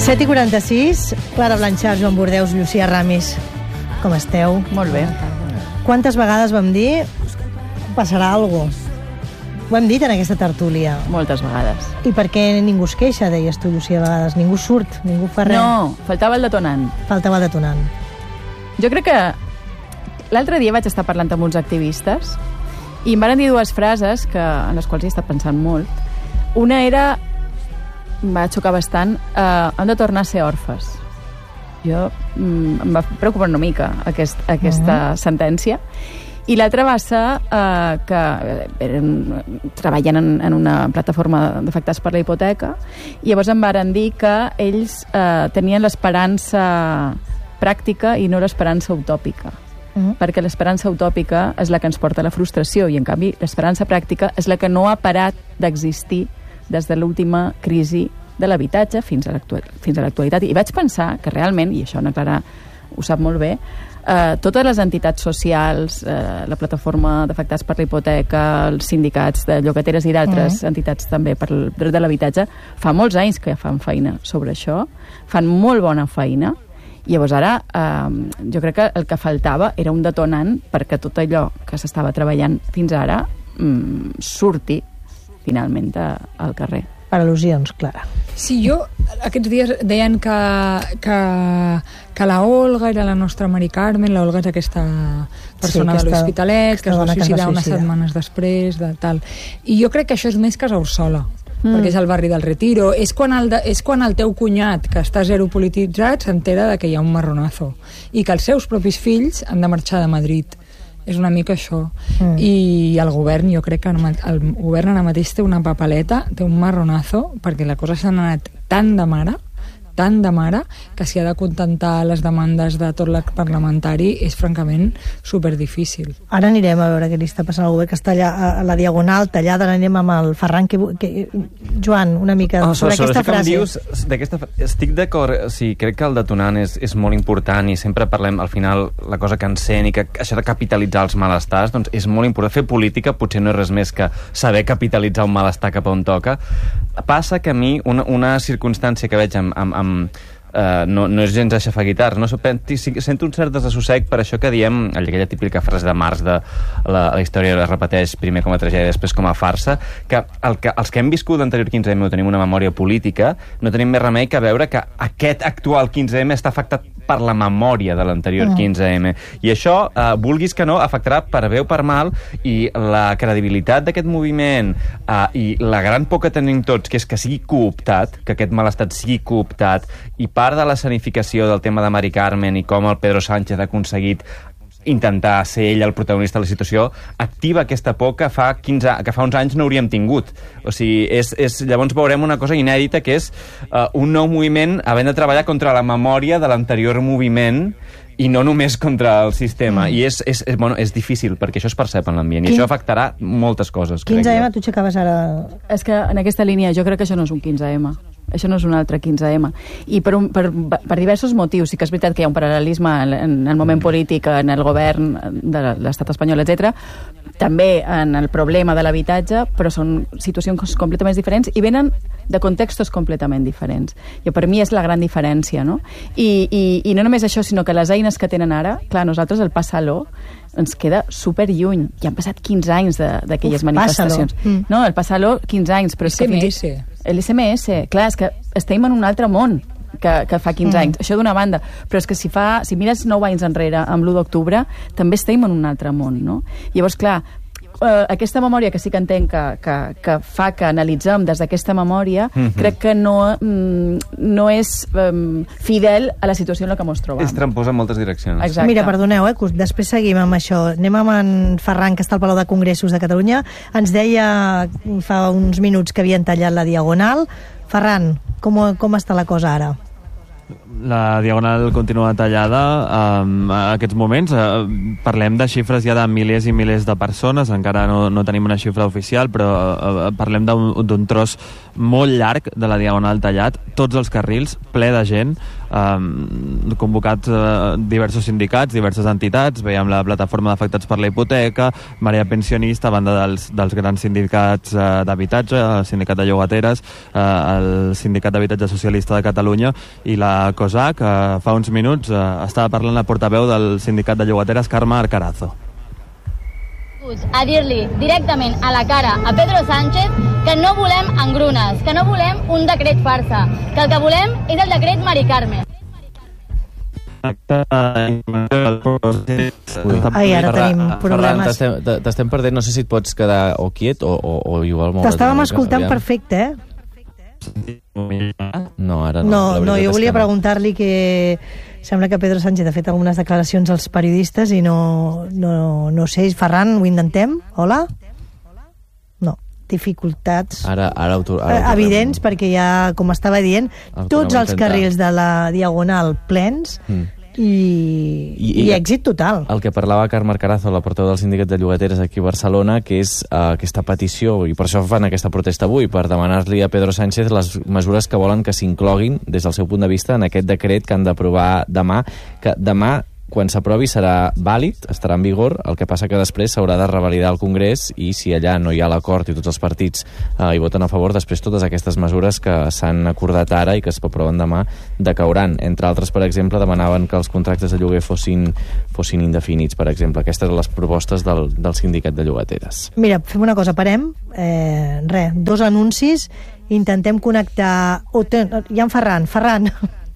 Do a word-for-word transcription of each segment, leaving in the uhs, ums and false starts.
set i quaranta-sis, Clara Blanchard, Joan Bordeus, Llucia Ramis. Com esteu? Molt bé. Quantes vegades vam dir passarà alguna cosa? Ho hem dit en aquesta tertúlia. Moltes vegades. I per què ningú es queixa, deies tu, Llucia, a vegades? Ningú surt, ningú fa res. No, faltava el detonant. Faltava el detonant. Jo crec que l'altre dia vaig estar parlant amb uns activistes i em van dir dues frases que, en les quals he estat pensant molt. Una era, em va xocar bastant, eh, hem de tornar a ser orfes. Jo mm, em va preocupar una mica aquest, aquesta uh-huh. sentència. I l'altra va ser eh, que eren, treballen en, en una plataforma d'afectats per la hipoteca i llavors em varen dir que ells eh, tenien l'esperança pràctica i no l'esperança utòpica. Uh-huh. Perquè l'esperança utòpica és la que ens porta a la frustració i, en canvi, l'esperança pràctica és la que no ha parat d'existir des de l'última crisi de l'habitatge fins a l'actualitat. I vaig pensar que realment, i això Ana Clara ho sap molt bé, Uh, totes les entitats socials, uh, la plataforma d'afectats per la hipoteca, els sindicats de llogateres i d'altres mm. entitats també per el dret de l'habitatge, fa molts anys que ja fan feina sobre això, fan molt bona feina, i llavors ara uh, jo crec que el que faltava era un detonant perquè tot allò que s'estava treballant fins ara um, surti finalment a, al carrer. Per al·lusions, Clara. Sí, jo aquests dies deien que, que, que la Olga era la nostra Mari Carmen, la Olga és aquesta persona sí, aquesta, de l'Hospitalet, que es va suïcidar unes setmanes després, de tal. I jo crec que això és més Casa Orsola, mm. perquè és el barri del Retiro. És quan, el de, és quan el teu cunyat, que està zero polititzat, s'entera de que hi ha un marronazo i que els seus propis fills han de marxar de Madrid. És una mica això. Mm. I el govern, jo crec que el govern ara mateix té una papeleta, té un marronazo, perquè la cosa s'ha anat tan de mare, tan de mare, que si ha de contentar les demandes de tot l'arc parlamentari és francament superdifícil. Ara anirem a veure què li està passant al govern, que està allà a la Diagonal tallada. Ara anem amb el Ferran. Que, que, Joan, una mica oh, sobre, sobre aquesta frase. Dius, aquesta, estic d'acord, sí, crec que el detonant és, és molt important i sempre parlem, al final, la cosa que encén i que això de capitalitzar els malestars, doncs és molt important. Fer política potser no és res més que saber capitalitzar un malestar cap on toca. Passa que a mi una, una circumstància que veig amb, amb, amb Uh, no, no és gens aixafar-guitar, no? Sento un cert desassossec per això que diem, aquella típica frase de Marx de la, la història es repeteix primer com a tragèdia, després com a farsa, que, el que els que hem viscut l'anterior quinze eme o tenim una memòria política, no tenim més remei que veure que aquest actual quinze eme està afectat per la memòria de l'anterior mm. quinze eme. I això, uh, vulguis que no, afectarà per bé o per mal, i la credibilitat d'aquest moviment uh, i la gran por que tenim tots, que és que sigui cooptat, que aquest malestat sigui cooptat, i part de l'escenificació del tema de Mari Carmen i com el Pedro Sánchez ha aconseguit intentar ser ell el protagonista de la situació, activa aquesta por que fa, quinze, que fa uns anys no hauríem tingut. O sigui, és, és, llavors veurem una cosa inèdita, que és uh, un nou moviment havent de treballar contra la memòria de l'anterior moviment i no només contra el sistema. Mm. I és, és, és, bueno, és difícil, perquè això es percep en l'ambient, i això afectarà moltes coses. quinze eme, tu aixecaves ara... És que en aquesta línia jo crec que això no és un quinze eme. Això no és un altre quinze eme. I per, un, per, per diversos motius. Sí que és veritat que hi ha un paral·lelisme en, en el moment polític, en el govern de l'estat espanyol, etcètera. També en el problema de l'habitatge, però són situacions completament diferents i venen de contextos completament diferents. I per mi és la gran diferència, no? I, i, i no només això, sinó que les eines que tenen ara, clar, nosaltres el Passa-lo ens queda super lluny. Ja han passat quinze anys d'aquelles manifestacions. Mm. No, el Passa-lo, quinze anys. Però és que fins... L'esse eme esse, clar, és que estem en un altre món que, que fa quinze mm. anys. Això d'una banda. Però és que si, fa, si mires nou anys enrere, amb l'u d'octubre, també estem en un altre món, no? Llavors, clar, Uh, aquesta memòria que sí que entenc que, que, que fa que analitzem des d'aquesta memòria, mm-hmm. crec que no, mm, no és um, fidel a la situació en la que ens trobem. És trampós en moltes direccions. Exacte. Mira, perdoneu, eh, després seguim amb això. Anem amb en Ferran, que està al Palau de Congressos de Catalunya. Ens deia fa uns minuts que havien tallat la Diagonal. Ferran, com, com està la cosa ara? La Diagonal continua tallada. Um, a aquests moments uh, parlem de xifres ja de milers i milers de persones, encara no, no tenim una xifra oficial, però uh, parlem d'un tros molt llarg de la Diagonal tallat, tots els carrils, ple de gent, um, convocats uh, diversos sindicats, diverses entitats, veiem la plataforma d'afectats per la hipoteca, Marea Pensionista, a banda dels, dels grans sindicats uh, d'habitatge, el sindicat de llogateres, uh, el sindicat d'habitatge socialista de Catalunya i la COSAC. Uh, fa uns minuts uh, estava parlant la portaveu del sindicat de llogateres, Carme Arcarazo. A dir-li directament a la cara a Pedro Sánchez que no volem engrunes, que no volem un decret farsa, que el que volem és el decret Mari Carme. Ai, ara tenim problemes. Ferran, t'estem perdent, no sé si et pots quedar o quiet o, o, o igual... T'estàvem escoltant perfecte, eh? No, ara no. No, no jo volia preguntar-li que sembla que Pedro Sánchez ha fet algunes declaracions als periodistes i no, no, no sé, Ferran, ho intentem? Hola? No, dificultats ara, ara, auto, ara evidents, perquè ja, com estava dient, tots els carrils de la Diagonal plens, mm. I, I, i èxit total. El que parlava Carme Arcarazo, la portaveu del sindicat de llogateres aquí a Barcelona, que és uh, aquesta petició, i per això fan aquesta protesta avui, per demanar-li a Pedro Sánchez les mesures que volen que s'incloguin des del seu punt de vista en aquest decret que han d'aprovar demà, que demà quan s'aprovi serà vàlid, estarà en vigor, el que passa que després s'haurà de revalidar al Congrés i si allà no hi ha l'acord i tots els partits eh, hi voten a favor, després totes aquestes mesures que s'han acordat ara i que es aproven demà decauran. Entre altres, per exemple, demanaven que els contractes de lloguer fossin, fossin indefinits, per exemple. Aquestes eren les propostes del, del sindicat de llogateres. Mira, fem una cosa, parem, eh, res, dos anuncis, intentem connectar... Oh, ten... Ja en Ferran, Ferran...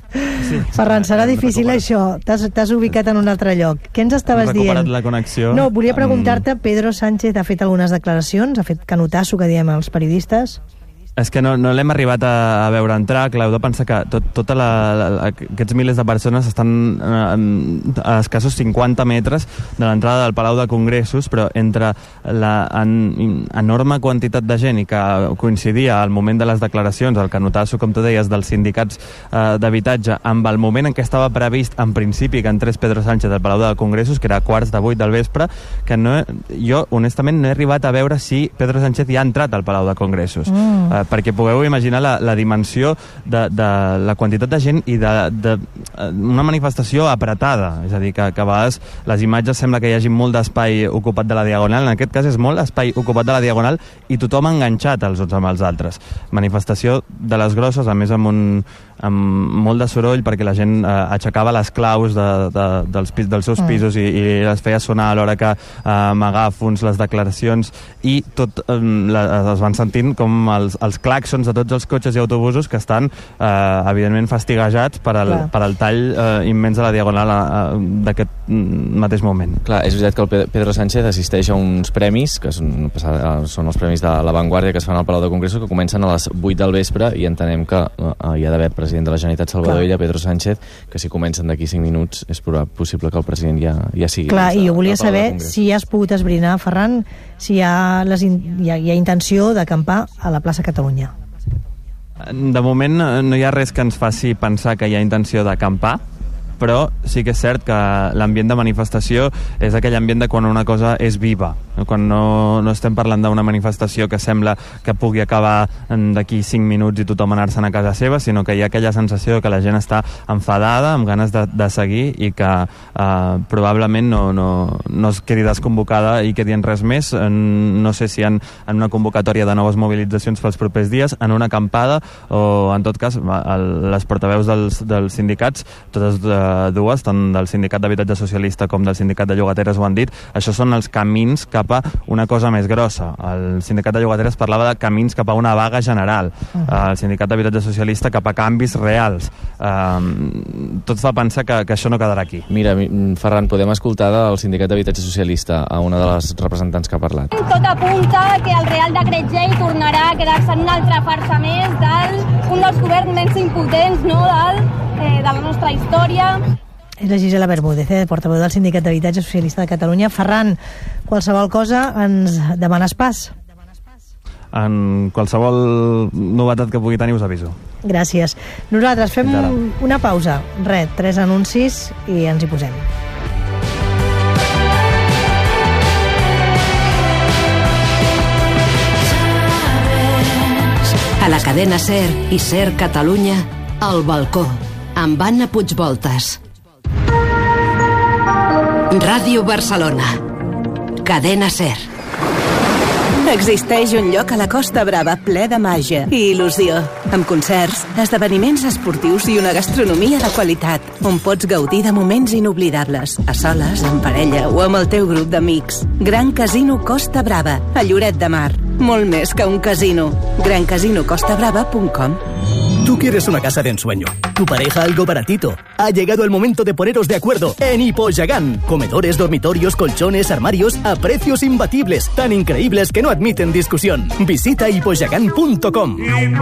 Sí, Ferran, serà difícil això. T'has ubicat en un altre lloc. Què ens estaves dient? Recuperat la connexió. No, volia preguntar-te, Pedro Sánchez ha fet algunes declaracions, ha fet canotasso, que diem als periodistes. És que no, no l'hem arribat a, a veure entrar. Clar, heu de pensar que tot, tota la, la, aquests milers de persones estan a, a escassos cinquanta metres de l'entrada del Palau de Congressos, però entre la en, enorme quantitat de gent i que coincidia al moment de les declaracions, el canotasso, com tu deies, dels sindicats eh, d'habitatge, amb el moment en què estava previst, en principi, que entrés Pedro Sánchez al Palau de Congressos, que era quarts de vuit del vespre, que no, jo, honestament, no he arribat a veure si Pedro Sánchez ja ha entrat al Palau de Congressos. Mm. Eh, perquè pugueu imaginar la, la dimensió de, de la quantitat de gent i de, de una manifestació apretada, és a dir, que, que a vegades les imatges sembla que hi hagi molt d'espai ocupat de la Diagonal, en aquest cas és molt espai ocupat de la Diagonal i tothom enganxat els uns amb els altres. Manifestació de les grosses, a més amb un amb molt de soroll, perquè la gent eh, aixecava les claus de, de, dels, pis, dels seus pisos i, i les feia sonar a l'hora que eh, megàfons, les declaracions, i tot eh, la, es van sentint com els, els claxons de tots els cotxes i autobusos que estan eh, evidentment fastiguejats per el, per el tall eh, immens de la Diagonal eh, d'aquest mateix moment. Clar, és veritat que el Pedro Sánchez assisteix a uns premis, que són, són els premis de La Vanguardia que es fan al Palau de Congressos, que comencen a les vuit del vespre, i entenem que eh, hi ha d'haver president de la Generalitat Salvador Illa, Pedro Sánchez, que si comencen d'aquí cinc minuts és possible que el president ja, ja sigui... Clar, i jo volia saber si has pogut esbrinar, Ferran, si hi ha, les in, hi ha, hi ha intenció d'acampar a la plaça Catalunya. De moment no hi ha res que ens faci pensar que hi ha intenció d'acampar, però sí que és cert que l'ambient de manifestació és aquell ambient de quan una cosa és viva, quan no, no estem parlant d'una manifestació que sembla que pugui acabar d'aquí cinc minuts i tothom anar-se'n a casa seva, sinó que hi ha aquella sensació que la gent està enfadada, amb ganes de, de seguir, i que eh, probablement no, no, no es quedi desconvocada i quedi en res més. No sé si en, en una convocatòria de noves mobilitzacions pels propers dies, en una acampada, o en tot cas el, les portaveus dels, dels sindicats, totes de, dues, tant del sindicat d'habitatge socialista com del sindicat de llogateres ho han dit, això són els camins cap a una cosa més grossa. El sindicat de llogateres parlava de camins cap a una vaga general, uh -huh. el sindicat d'habitatge socialista cap a canvis reals. Um, tot fa pensar que, que això no quedarà aquí. Mira, Ferran, podem escoltar del sindicat d'habitatge socialista a una de les representants que ha parlat. Tot apunta que el Real Decret Llei tornarà a quedar-se en una altra farsa més d'un dels governs més impotents, no?, del, eh, de la nostra història. És la Gisela Bermúdez, eh, portaveu del Sindicat d'Habitatge Socialista de Catalunya. Ferran, qualsevol cosa ens demanes pas? En qualsevol novetat que pugui tenir us aviso. Gràcies. Nosaltres fem una pausa. Res, tres anuncis i ens hi posem. A la cadena SER i SER Catalunya, El Balcó, amb Anna Puigvoltas. Ràdio Barcelona. Cadena SER. Existeix un lloc a la Costa Brava ple de màgia i il·lusió, amb concerts, esdeveniments esportius i una gastronomia de qualitat, on pots gaudir de moments inoblidables, a soles, en parella o amb el teu grup d'amics. Gran Casino Costa Brava, a Lloret de Mar. Molt més que un casino. gran casino costa brava punto com. Tú quieres una casa de ensueño, tu pareja algo baratito. Ha llegado el momento de poneros de acuerdo en Hipoyagán. Comedores, dormitorios, colchones, armarios a precios imbatibles, tan increíbles que no admiten discusión. Visita hipoyagán punto com.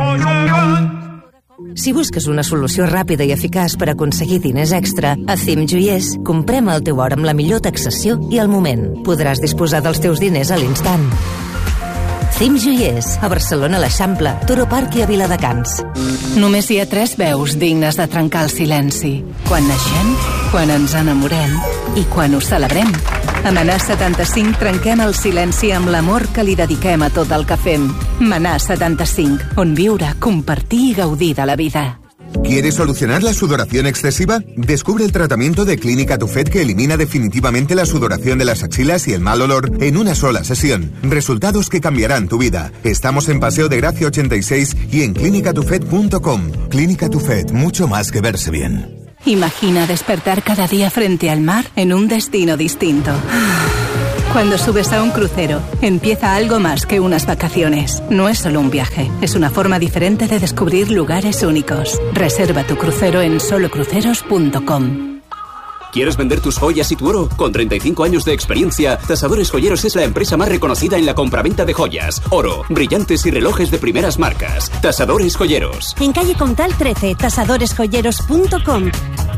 Si busques una solució ràpida i eficaç per aconseguir diners extra, a C I M Joiers comprem el teu or amb la millor taxació i al moment. Podràs disposar dels teus diners a l'instant. C I M Joiers, a Barcelona, l'Eixample, Toro Park i a Viladecans. Només hi ha tres veus dignes de trencar el silenci. Quan naixem, quan ens enamorem i quan ho celebrem. A Manà setanta-cinc trenquem el silenci amb l'amor que li dediquem a tot el que fem. Manà setanta-cinc, on viure, compartir i gaudir de la vida. ¿Quieres solucionar la sudoración excesiva? Descubre el tratamiento de Clínica Tufet que elimina definitivamente la sudoración de las axilas y el mal olor en una sola sesión. Resultados que cambiarán tu vida. Estamos en Paseo de Gracia ochenta y seis y en clínica tufet punto com. Clínica Tufet, mucho más que verse bien. Imagina despertar cada día frente al mar en un destino distinto. Cuando subes a un crucero, empieza algo más que unas vacaciones. No es solo un viaje, es una forma diferente de descubrir lugares únicos. Reserva tu crucero en solo cruceros punto com. ¿Quieres vender tus joyas y tu oro? Con treinta y cinco años de experiencia, Tasadores Joyeros es la empresa más reconocida en la compraventa de joyas, oro, brillantes y relojes de primeras marcas. Tasadores Joyeros. En calle Comtal trece, tasadores joyeros punto com.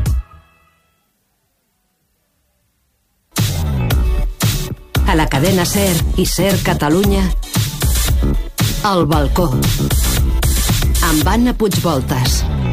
A la cadena SER i SER Catalunya, El Balcó, amb Anna Puigvoltas.